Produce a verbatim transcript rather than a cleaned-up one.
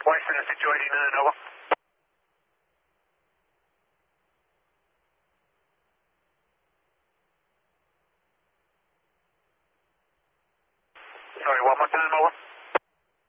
Western is situating in Nova. Sorry, one more time, over.